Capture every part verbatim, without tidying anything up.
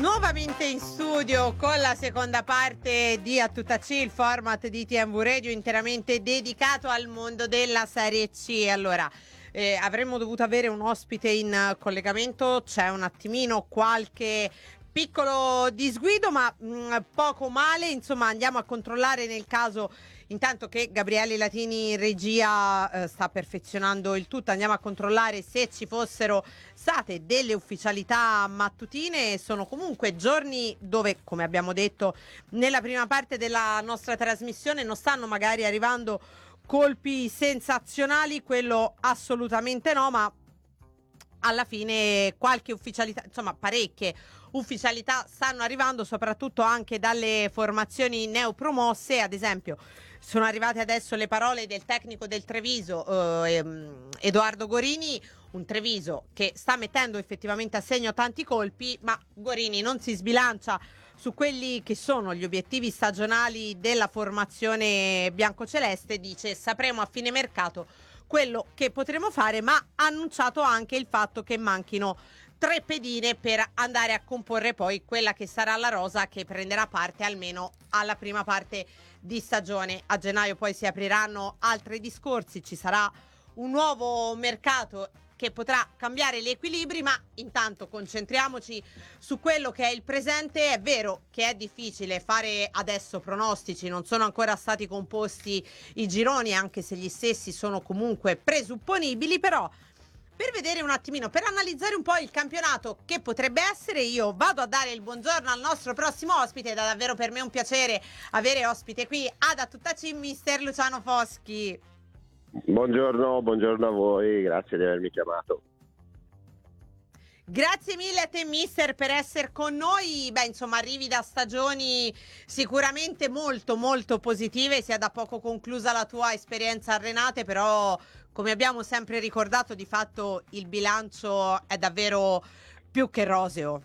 Nuovamente in studio con la seconda parte di A Tutta C, il format di T M V Radio interamente dedicato al mondo della Serie C. Allora, eh, avremmo dovuto avere un ospite in collegamento, c'è un attimino qualche piccolo disguido, ma mh, poco male. Insomma, andiamo a controllare nel caso, intanto che Gabriele Latini in regia eh, sta perfezionando il tutto, andiamo a controllare se ci fossero state delle ufficialità mattutine. Sono comunque giorni dove, come abbiamo detto nella prima parte della nostra trasmissione, non stanno magari arrivando colpi sensazionali, quello assolutamente no, ma alla fine qualche ufficialità, insomma parecchie ufficialità stanno arrivando, soprattutto anche dalle formazioni neopromosse. Ad esempio sono arrivate adesso le parole del tecnico del Treviso, eh, Edoardo Gorini, un Treviso che sta mettendo effettivamente a segno tanti colpi, ma Gorini non si sbilancia su quelli che sono gli obiettivi stagionali della formazione biancoceleste. Dice: sapremo a fine mercato quello che potremo fare, ma ha annunciato anche il fatto che manchino tre pedine per andare a comporre poi quella che sarà la rosa che prenderà parte almeno alla prima parte di stagione. A gennaio poi si apriranno altri discorsi, ci sarà un nuovo mercato che potrà cambiare gli equilibri, ma intanto concentriamoci su quello che è il presente. È vero che è difficile fare adesso pronostici, non sono ancora stati composti i gironi, anche se gli stessi sono comunque presupponibili, però per vedere un attimino, per analizzare un po' il campionato che potrebbe essere, io vado a dare il buongiorno al nostro prossimo ospite. Ed è davvero per me un piacere avere ospite qui ad A Tutta C, mister Luciano Foschi. Buongiorno, buongiorno a voi, grazie di avermi chiamato. Grazie mille a te mister per essere con noi. Beh, insomma, arrivi da stagioni sicuramente molto molto positive, si è da poco conclusa la tua esperienza a Renate, però come abbiamo sempre ricordato di fatto il bilancio è davvero più che roseo.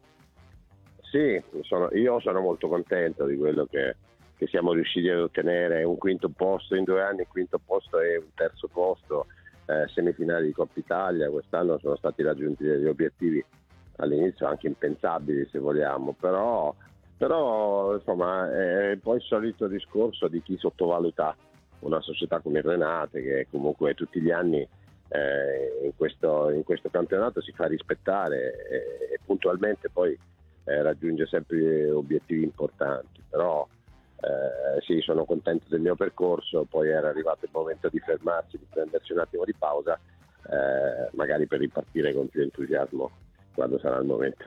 Sì, sono, io sono molto contento di quello che, che siamo riusciti ad ottenere, un quinto posto in due anni, il quinto posto e un terzo posto, eh, semifinali di Coppa Italia. Quest'anno sono stati raggiunti degli obiettivi all'inizio anche impensabili, se vogliamo, però, però insomma è poi il solito discorso di chi sottovaluta una società come il Renate, che comunque tutti gli anni eh, in, questo, in questo campionato si fa rispettare e, e puntualmente poi eh, raggiunge sempre obiettivi importanti. Però Eh, sì, sono contento del mio percorso, poi era arrivato il momento di fermarsi, di prendersi un attimo di pausa, eh, magari per ripartire con più entusiasmo quando sarà il momento.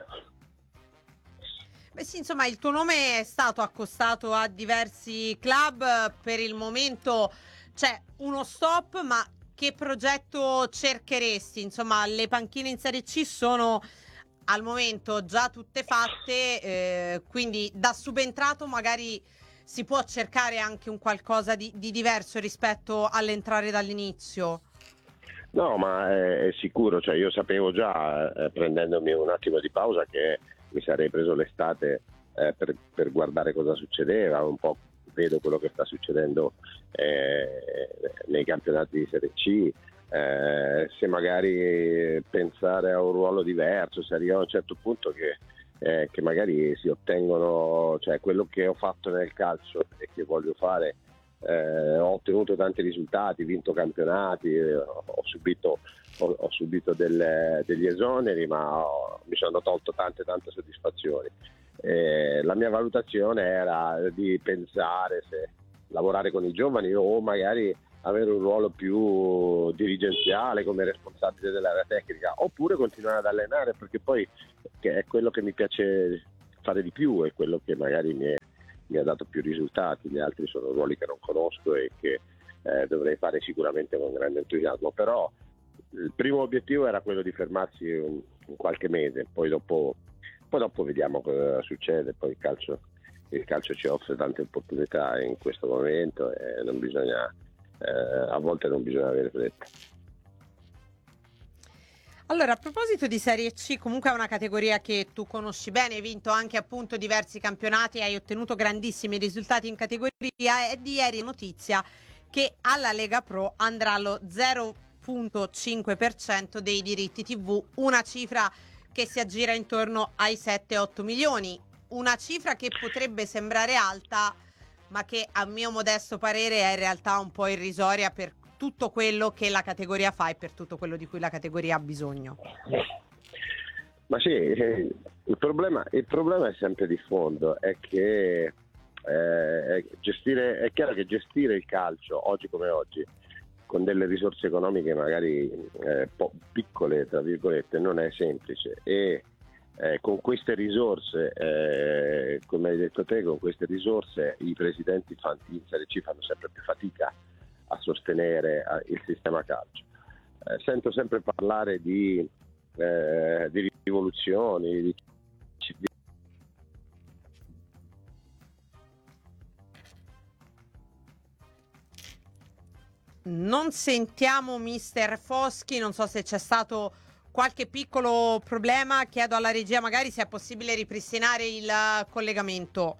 Beh sì, insomma, il tuo nome è stato accostato a diversi club, per il momento c'è uno stop, ma che progetto cercheresti? Insomma, le panchine in Serie C sono al momento già tutte fatte, eh, quindi da subentrato magari si può cercare anche un qualcosa di, di diverso rispetto all'entrare dall'inizio? No, ma è, è sicuro, cioè io sapevo già, eh, prendendomi un attimo di pausa, che mi sarei preso l'estate eh, per, per guardare cosa succedeva, un po' vedo quello che sta succedendo eh, nei campionati di Serie C, eh, se magari pensare a un ruolo diverso, se arriva a un certo punto che Eh, che magari si ottengono, cioè quello che ho fatto nel calcio e che voglio fare, eh, ho ottenuto tanti risultati, vinto campionati, eh, ho subito, ho, ho subito delle, degli esoneri, ma ho, mi sono tolto tante tante soddisfazioni. Eh, la mia valutazione era di pensare se lavorare con i giovani o magari avere un ruolo più dirigenziale come responsabile dell'area tecnica, oppure continuare ad allenare, perché poi che è quello che mi piace fare di più, è quello che magari mi, è, mi ha dato più risultati. Gli altri sono ruoli che non conosco e che eh, dovrei fare sicuramente con grande entusiasmo, però il primo obiettivo era quello di fermarsi un, un qualche mese, poi dopo, poi dopo vediamo cosa succede. Poi il calcio, il calcio ci offre tante opportunità in questo momento e non bisogna eh, a volte non bisogna avere fretta. Allora, a proposito di Serie C, comunque è una categoria che tu conosci bene, hai vinto anche appunto diversi campionati, hai ottenuto grandissimi risultati in categoria. È di ieri notizia che alla Lega Pro andrà lo zero virgola cinque per cento dei diritti tivù, una cifra che si aggira intorno ai sette otto milioni, una cifra che potrebbe sembrare alta, ma che a mio modesto parere è in realtà un po' irrisoria per tutto quello che la categoria fa e per tutto quello di cui la categoria ha bisogno. Ma sì, il problema, il problema è sempre di fondo, è che eh, gestire, è chiaro che gestire il calcio oggi come oggi con delle risorse economiche magari eh, po- piccole tra virgolette non è semplice, e eh, con queste risorse eh, come hai detto te, con queste risorse i presidenti fan- in Serie C fanno sempre più fatica a sostenere eh, il sistema calcio. Eh, sento sempre parlare di, eh, di rivoluzioni, di Non sentiamo mister Foschi, non so se c'è stato qualche piccolo problema, chiedo alla regia magari se è possibile ripristinare il collegamento.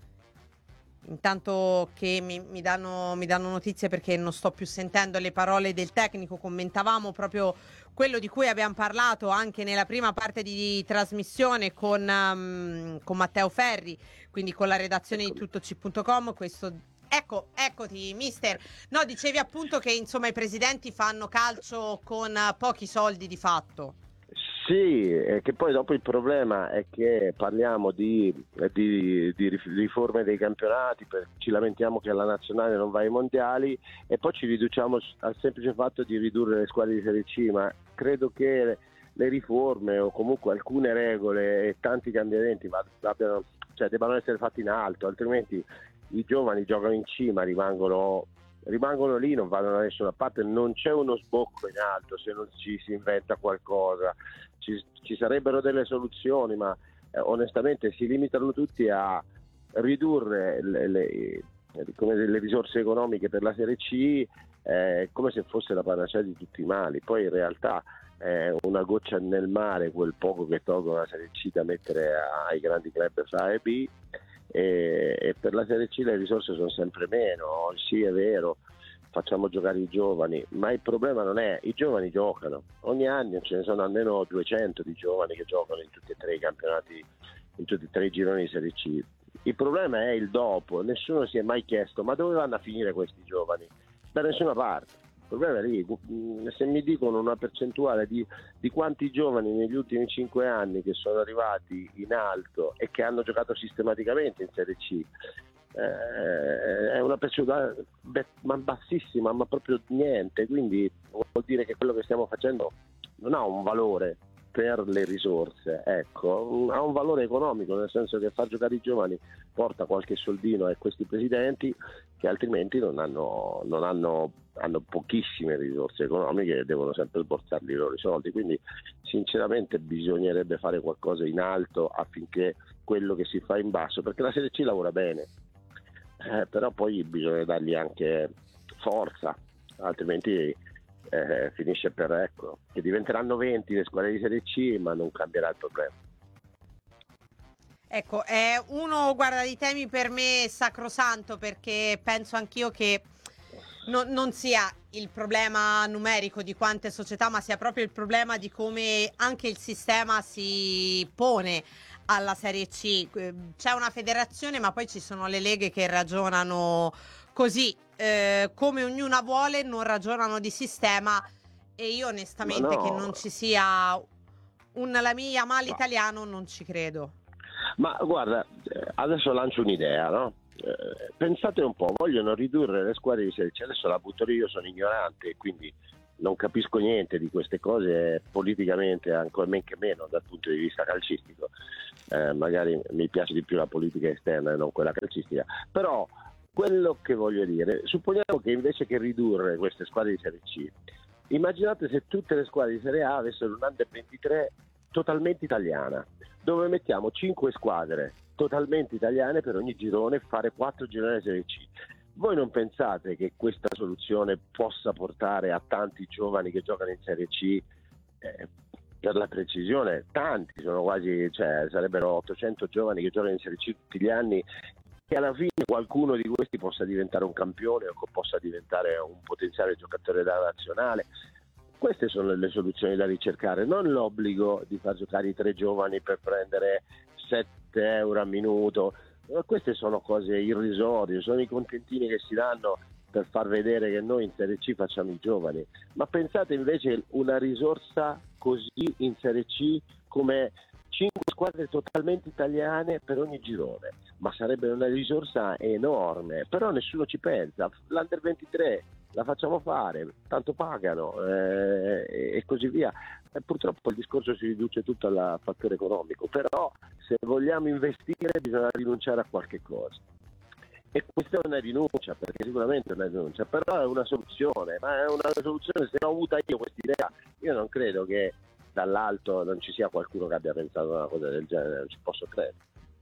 Intanto che mi, mi, danno, mi danno notizie, perché non sto più sentendo le parole del tecnico. Commentavamo proprio quello di cui abbiamo parlato anche nella prima parte di trasmissione con, um, con Matteo Ferri, quindi con la redazione di tutto c punto com. Questo, ecco, eccoti mister. No, dicevi appunto che insomma i presidenti fanno calcio con pochi soldi di fatto. Sì, è che poi dopo il problema è che parliamo di, di, di riforme dei campionati, per, ci lamentiamo che la nazionale non va ai mondiali e poi ci riduciamo al semplice fatto di ridurre le squadre di Serie C, ma credo che le riforme o comunque alcune regole e tanti cambiamenti abbiano, cioè, debbano essere fatti in alto, altrimenti i giovani giocano in cima, rimangono... rimangono lì, non vanno da nessuna parte, non c'è uno sbocco in alto se non ci si inventa qualcosa. Ci, ci sarebbero delle soluzioni, ma eh, onestamente si limitano tutti a ridurre le, le, come delle risorse economiche per la Serie C eh, come se fosse la panacea di tutti i mali. Poi in realtà è una goccia nel mare quel poco che tolgono la Serie C da mettere ai grandi club A e B, e, e per la Serie C le risorse sono sempre meno. Sì, è vero, facciamo giocare i giovani, ma il problema non è, i giovani giocano, ogni anno ce ne sono almeno duecento di giovani che giocano in tutti e tre i campionati, in tutti e tre i gironi di Serie C. Il problema è il dopo, nessuno si è mai chiesto ma dove vanno a finire questi giovani? Da nessuna parte. Il problema è lì, se mi dicono una percentuale di, di quanti giovani negli ultimi cinque anni che sono arrivati in alto e che hanno giocato sistematicamente in Serie C, eh, è una percentuale ma bassissima, ma proprio niente, quindi vuol dire che quello che stiamo facendo non ha un valore per le risorse, ecco, ha un valore economico, nel senso che far giocare i giovani porta qualche soldino a questi presidenti che altrimenti non hanno, non hanno, hanno pochissime risorse economiche e devono sempre sborsarli i loro soldi, quindi sinceramente bisognerebbe fare qualcosa in alto affinché quello che si fa in basso, perché la Serie C lavora bene, eh, però poi bisogna dargli anche forza, altrimenti Eh, finisce per, ecco, che diventeranno venti le squadre di Serie C, ma non cambierà il problema. Ecco, è uno, guarda, di temi per me sacrosanto, perché penso anch'io che no, non sia il problema numerico di quante società, ma sia proprio il problema di come anche il sistema si pone alla Serie C. C'è una federazione, ma poi ci sono le leghe che ragionano così, eh, come ognuna vuole, non ragionano di sistema, e io onestamente no. che non ci sia un la mia male Ma... italiano non ci credo. Ma guarda, adesso lancio un'idea, no? Eh, pensate un po', vogliono ridurre le squadre di Serie C, adesso la butto lì, io sono ignorante, quindi non capisco niente di queste cose politicamente, ancora men che meno dal punto di vista calcistico, eh, magari mi piace di più la politica esterna e non quella calcistica, però quello che voglio dire, supponiamo che invece che ridurre queste squadre di Serie C, immaginate se tutte le squadre di Serie A avessero un under ventitré totalmente italiana, dove mettiamo cinque squadre totalmente italiane per ogni girone e fare quattro gironi di Serie C. Voi non pensate che questa soluzione possa portare a tanti giovani che giocano in Serie C? Eh, per la precisione, tanti, sono quasi, cioè, sarebbero ottocento giovani che giocano in Serie C tutti gli anni, e alla fine qualcuno di questi possa diventare un campione o possa diventare un potenziale giocatore della nazionale. Queste sono le soluzioni da ricercare, non l'obbligo di far giocare i tre giovani per prendere sette euro a minuto. Queste sono cose irrisorie, sono i contentini che si danno per far vedere che noi in Serie C facciamo i giovani. Ma pensate invece una risorsa così in Serie C come cinque squadre totalmente italiane per ogni girone, ma sarebbe una risorsa enorme, però nessuno ci pensa. L'Under ventitré la facciamo fare, tanto pagano eh, e così via. E purtroppo il discorso si riduce tutto al fattore economico, però se vogliamo investire bisogna rinunciare a qualche cosa. E questa è una rinuncia, perché sicuramente è una rinuncia, però è una soluzione, ma è una soluzione, se l'ho avuta io questa idea, io non credo che dall'alto non ci sia qualcuno che abbia pensato a una cosa del genere, non ci posso credere.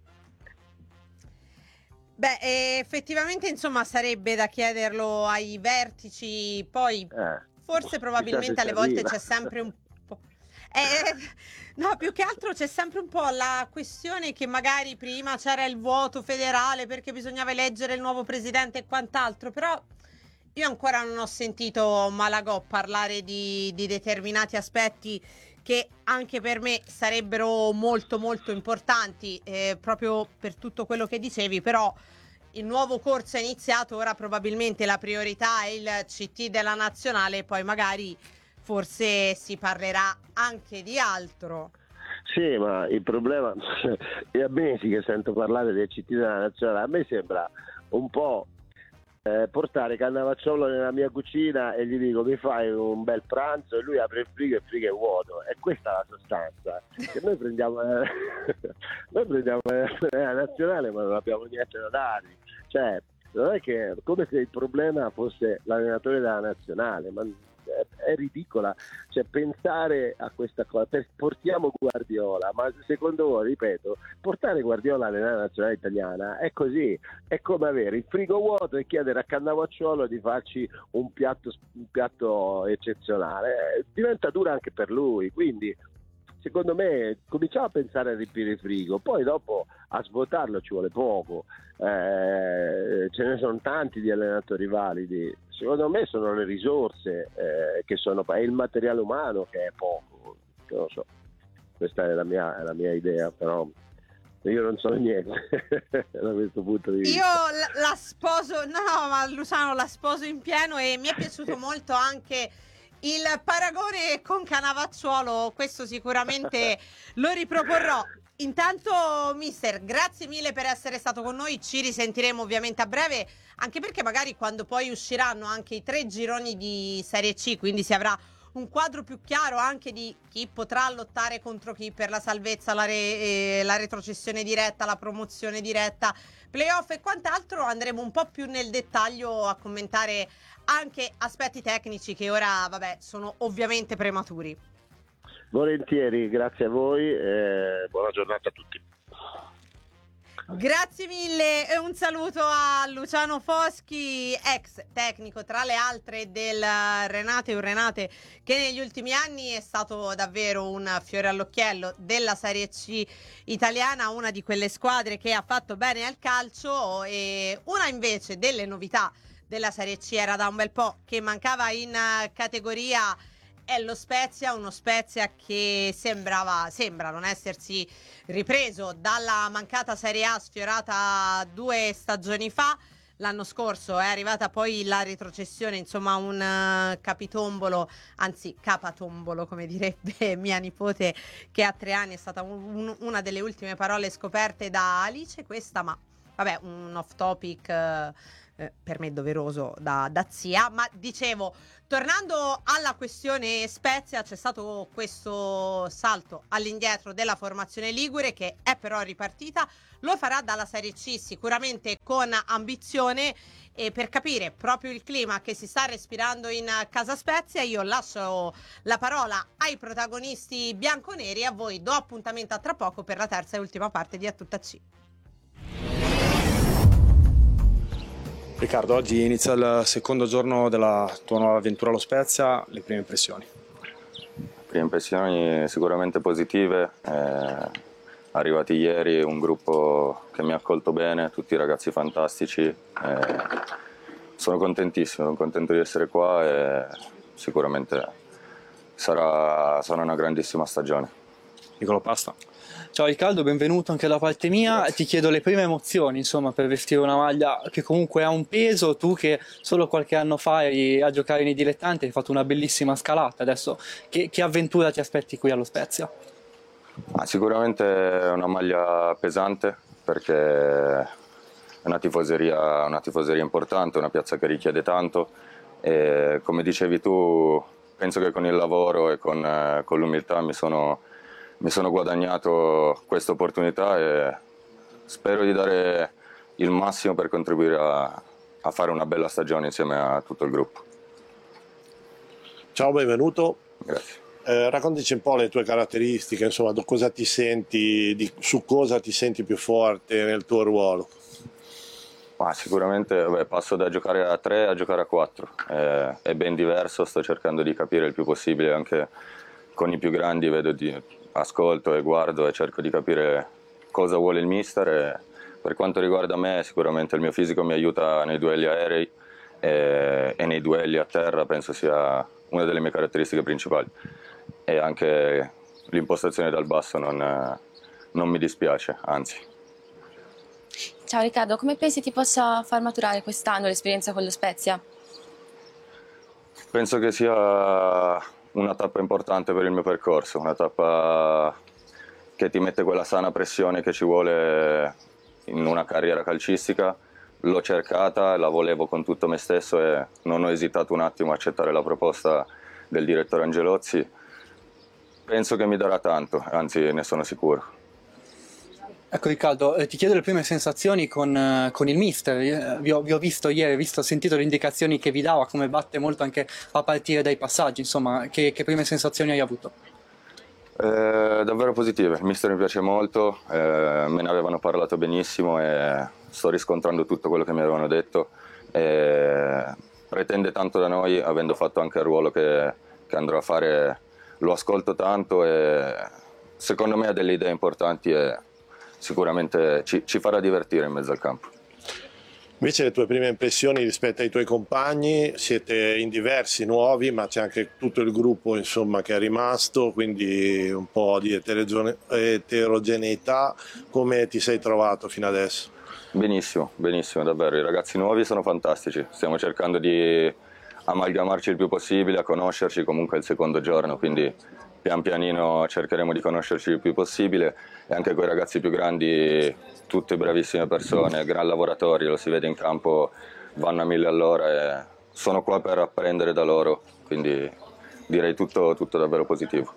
Beh, eh, effettivamente insomma sarebbe da chiederlo ai vertici, poi Eh, forse probabilmente alle volte c'è sempre un po'... Eh, no, più che altro c'è sempre un po' la questione che magari prima c'era il vuoto federale perché bisognava eleggere il nuovo presidente e quant'altro, però io ancora non ho sentito Malagò parlare di, di determinati aspetti che anche per me sarebbero molto molto importanti, eh, proprio per tutto quello che dicevi, però il nuovo corso è iniziato, ora probabilmente la priorità è il C T della nazionale, poi magari forse si parlerà anche di altro. Sì, ma il problema è a mesi che sento parlare del C T della nazionale, a me sembra un po' Eh, portare Cannavacciolo nella mia cucina e gli dico mi fai un bel pranzo e lui apre il frigo e il frigo è vuoto, e questa è la sostanza che noi prendiamo eh, noi prendiamo eh, la nazionale ma non abbiamo niente da dargli, cioè non è che come se il problema fosse l'allenatore della nazionale, ma è, è ridicola, cioè pensare a questa cosa, per, portiamo Guardiola, ma secondo voi, ripeto, portare Guardiola nella nazionale italiana è così, è come avere il frigo vuoto e chiedere a Cannavacciuolo di farci un piatto, un piatto eccezionale, eh, diventa dura anche per lui, quindi secondo me cominciamo a pensare a riempire il frigo, poi dopo a svuotarlo ci vuole poco, eh, ce ne sono tanti di allenatori validi, secondo me sono le risorse eh, che sono, è il materiale umano che è poco, non lo so, questa è la mia, è la mia idea, però io non so niente da questo punto di vista. Io la, la sposo, no no ma Luciano la sposo in pieno, e mi è piaciuto molto anche il paragone con Cannavacciuolo, questo sicuramente lo riproporrò. Intanto mister, grazie mille per essere stato con noi, ci risentiremo ovviamente a breve, anche perché magari quando poi usciranno anche i tre gironi di Serie C, quindi si avrà un quadro più chiaro anche di chi potrà lottare contro chi per la salvezza, la, re, eh, la retrocessione diretta, la promozione diretta, playoff e quant'altro, andremo un po' più nel dettaglio a commentare anche aspetti tecnici che ora, vabbè, sono ovviamente prematuri. Volentieri, grazie a voi e buona giornata a tutti. Grazie mille e un saluto a Luciano Foschi, ex tecnico tra le altre del Renate Urrenate, che negli ultimi anni è stato davvero un fiore all'occhiello della Serie C italiana, una di quelle squadre che ha fatto bene al calcio, e una invece delle novità della Serie C era da un bel po' che mancava in categoria, è lo Spezia, uno Spezia che sembrava, sembra non essersi ripreso dalla mancata Serie A sfiorata due stagioni fa. L'anno scorso è arrivata poi la retrocessione, insomma un uh, capitombolo, anzi capatombolo come direbbe mia nipote, che a tre anni è stata un, un, una delle ultime parole scoperte da Alice, questa, ma vabbè, un off topic uh, eh, per me doveroso da, da zia. Ma dicevo, tornando alla questione Spezia, c'è stato questo salto all'indietro della formazione ligure che è però ripartita, lo farà dalla Serie C sicuramente con ambizione, e per capire proprio il clima che si sta respirando in casa Spezia io lascio la parola ai protagonisti bianconeri, a voi do appuntamento a tra poco per la terza e ultima parte di A Tutta C. Riccardo, oggi inizia il secondo giorno della tua nuova avventura allo Spezia, le prime impressioni? Prime impressioni sicuramente positive, eh, arrivati ieri un gruppo che mi ha accolto bene, tutti ragazzi fantastici, eh, sono contentissimo, sono contento di essere qua e sicuramente sarà, sarà una grandissima stagione. Niccolò Pasta. Ciao Riccardo, benvenuto anche da parte mia. Grazie. Ti chiedo le prime emozioni, insomma, per vestire una maglia che comunque ha un peso. Tu che solo qualche anno fa eri a giocare nei dilettanti, hai fatto una bellissima scalata. Adesso che, che avventura ti aspetti qui allo Spezia? Ah, sicuramente è una maglia pesante, perché è una tifoseria, una tifoseria importante, una piazza che richiede tanto, e come dicevi tu, penso che con il lavoro e con, eh, con l'umiltà mi sono, mi sono guadagnato questa opportunità e spero di dare il massimo per contribuire a, a fare una bella stagione insieme a tutto il gruppo. Ciao, benvenuto. Grazie. Eh, raccontaci un po' le tue caratteristiche, insomma, da cosa ti senti, di, su cosa ti senti più forte nel tuo ruolo. Ma sicuramente vabbè, passo da giocare a tre a giocare a quattro, eh, è ben diverso, sto cercando di capire il più possibile, anche con i più grandi vedo di, ascolto e guardo e cerco di capire cosa vuole il mister. E per quanto riguarda me, sicuramente il mio fisico mi aiuta nei duelli aerei e, e nei duelli a terra, penso sia una delle mie caratteristiche principali, e anche l'impostazione dal basso non, non mi dispiace, anzi. Ciao Riccardo, come pensi ti possa far maturare quest'anno l'esperienza con lo Spezia? Penso che sia una tappa importante per il mio percorso, una tappa che ti mette quella sana pressione che ci vuole in una carriera calcistica. L'ho cercata, la volevo con tutto me stesso e non ho esitato un attimo a accettare la proposta del direttore Angelozzi. Penso che mi darà tanto, anzi ne sono sicuro. Ecco Riccardo, eh, ti chiedo le prime sensazioni con, eh, con il mister. Eh, vi, ho, vi ho visto ieri, visto, sentito le indicazioni che vi dava, come batte molto anche a partire dai passaggi, insomma, che, che prime sensazioni hai avuto? Eh, davvero positive, il mister mi piace molto, eh, me ne avevano parlato benissimo e sto riscontrando tutto quello che mi avevano detto. E pretende tanto da noi, avendo fatto anche il ruolo che, che andrò a fare, lo ascolto tanto e secondo me ha delle idee importanti e sicuramente ci, ci farà divertire in mezzo al campo. Invece le tue prime impressioni rispetto ai tuoi compagni, siete in diversi, nuovi, ma c'è anche tutto il gruppo insomma, che è rimasto, quindi un po' di eterogeneità. Come ti sei trovato fino adesso? Benissimo, benissimo, davvero, i ragazzi nuovi sono fantastici, stiamo cercando di amalgamarci il più possibile, a conoscerci, comunque è il secondo giorno, quindi pian pianino cercheremo di conoscerci il più possibile, e anche con i ragazzi più grandi, tutte bravissime persone, gran lavoratori, lo si vede in campo, vanno a mille all'ora e sono qua per apprendere da loro, quindi direi tutto, tutto davvero positivo.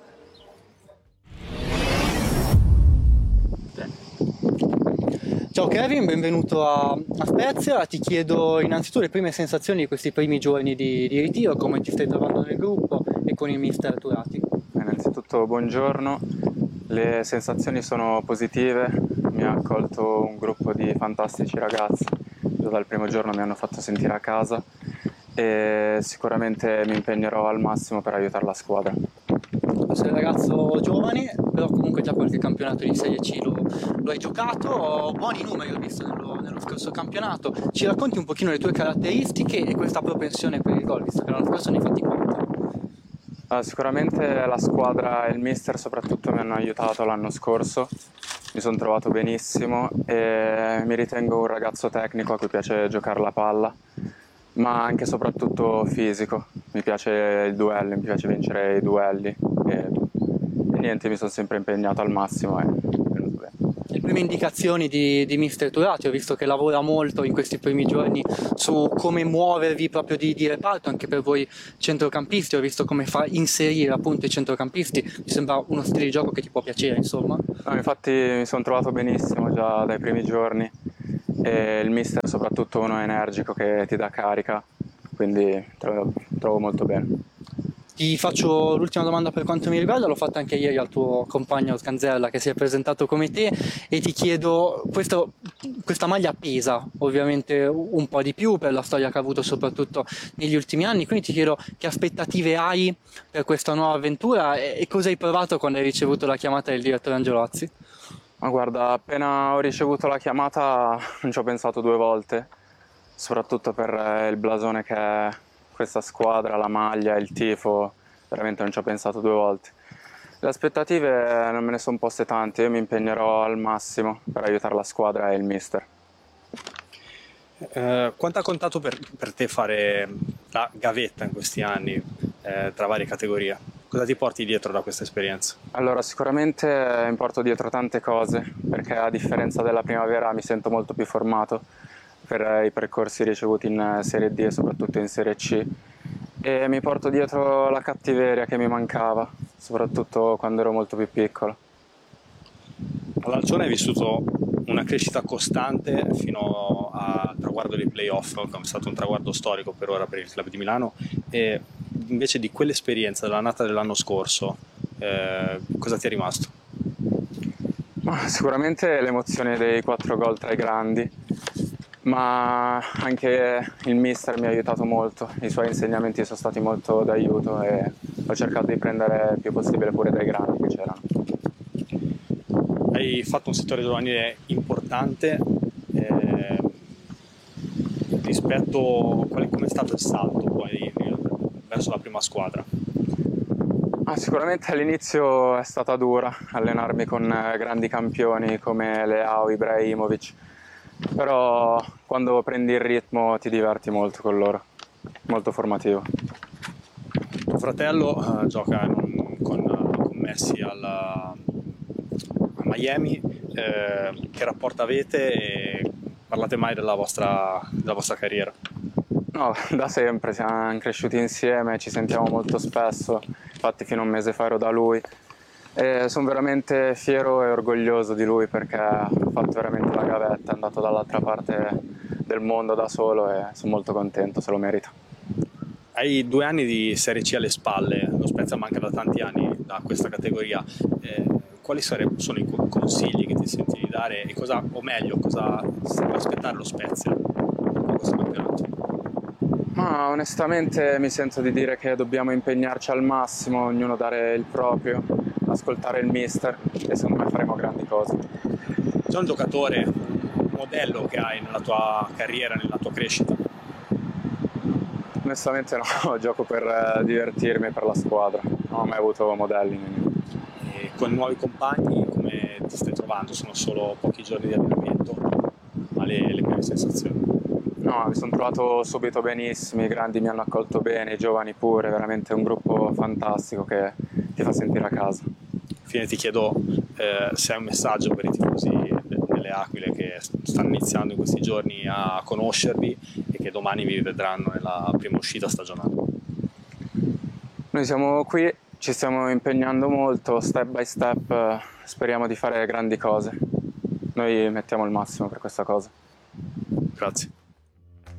Ciao Kevin, benvenuto a, a Spezia. Ti chiedo innanzitutto le prime sensazioni di questi primi giorni di, di ritiro, come ti stai trovando nel gruppo e con il mister Turati. Innanzitutto buongiorno, le sensazioni sono positive, mi ha accolto un gruppo di fantastici ragazzi, già dal primo giorno mi hanno fatto sentire a casa e sicuramente mi impegnerò al massimo per aiutare la squadra. Sei un ragazzo giovane, però comunque già qualche campionato di Serie C lo, lo hai giocato, buoni numeri ho visto nello, nello scorso campionato. Ci racconti un pochino le tue caratteristiche e questa propensione per il gol, visto che l'anno scorso ne hai fatti quattro. Uh, sicuramente la squadra e il mister soprattutto mi hanno aiutato l'anno scorso, mi sono trovato benissimo e mi ritengo un ragazzo tecnico a cui piace giocare la palla, ma anche e soprattutto fisico, mi piace il duello, mi piace vincere i duelli e, e niente, mi sono sempre impegnato al massimo e è venuto bene. Le prime indicazioni di, di mister Turati, ho visto che lavora molto in questi primi giorni su come muovervi proprio di, di reparto anche per voi centrocampisti, ho visto come fa inserire appunto i centrocampisti, mi sembra uno stile di gioco che ti può piacere insomma. No, infatti mi sono trovato benissimo già dai primi giorni e il mister è soprattutto uno energico che ti dà carica, quindi trovo, trovo molto bene. Ti faccio l'ultima domanda per quanto mi riguarda, l'ho fatta anche ieri al tuo compagno Scanzerla che si è presentato come te e ti chiedo, questo, questa maglia pesa ovviamente un po' di più per la storia che ha avuto soprattutto negli ultimi anni, quindi ti chiedo che aspettative hai per questa nuova avventura e, e cosa hai provato quando hai ricevuto la chiamata del direttore Angelozzi? Ma guarda, appena ho ricevuto la chiamata non ci ho pensato due volte, soprattutto per il blasone che è questa squadra, la maglia, il tifo, veramente non ci ho pensato due volte. Le aspettative non me ne sono poste tante, io mi impegnerò al massimo per aiutare la squadra e il mister. Eh, quanto ha contato per, per te fare la gavetta in questi anni eh, tra varie categorie? Cosa ti porti dietro da questa esperienza? Allora, sicuramente mi porto dietro tante cose, perché a differenza della primavera mi sento molto più formato per i percorsi ricevuti in Serie D e soprattutto in Serie C, e mi porto dietro la cattiveria che mi mancava, soprattutto quando ero molto più piccolo. All'Alcione hai vissuto una crescita costante fino al traguardo dei playoff, che è stato un traguardo storico per ora per il club di Milano, e invece di quell'esperienza dell'annata dell'anno scorso, eh, cosa ti è rimasto? Ma sicuramente l'emozione dei quattro gol tra i grandi, ma anche il mister mi ha aiutato molto, i suoi insegnamenti sono stati molto d'aiuto e ho cercato di prendere il più possibile pure dai grandi che c'erano. Hai fatto un settore giovanile importante, eh, rispetto a come è stato il salto poi verso la prima squadra? Ah, sicuramente all'inizio è stata dura allenarmi con grandi campioni come Leao, Ibrahimovic, però quando prendi il ritmo ti diverti molto con loro, molto formativo. Tuo fratello uh, gioca non, con, uh, con Messi alla, a Miami, eh, che rapporto avete e parlate mai della vostra, della vostra carriera? No, da sempre, siamo cresciuti insieme, ci sentiamo molto spesso, infatti fino a un mese fa ero da lui. E sono veramente fiero e orgoglioso di lui perché ha fatto veramente la gavetta, è andato dall'altra parte del mondo da solo e sono molto contento, se lo merita. Hai due anni di Serie C alle spalle, lo Spezia manca da tanti anni da questa categoria. Eh, quali sono i consigli che ti senti di dare e cosa, o meglio, cosa si può aspettare lo Spezia da questo campionato? Ma onestamente mi sento di dire che dobbiamo impegnarci al massimo, ognuno dare il proprio, ascoltare il mister e secondo me faremo grandi cose. C'è un giocatore, un modello che hai nella tua carriera, nella tua crescita? Onestamente no, gioco per divertirmi e per la squadra, non ho mai avuto modelli. E con nuovi compagni come ti stai trovando? Sono solo pochi giorni di allenamento, ma le, le prime sensazioni? No, mi sono trovato subito benissimo, i grandi mi hanno accolto bene, i giovani pure, veramente un gruppo fantastico che ti fa sentire a casa. Infine ti chiedo eh, se hai un messaggio per i tifosi delle Aquile che stanno iniziando in questi giorni a conoscervi e che domani vi vedranno nella prima uscita stagionale. Noi siamo qui, ci stiamo impegnando molto, step by step, speriamo di fare grandi cose. Noi mettiamo il massimo per questa cosa. Grazie.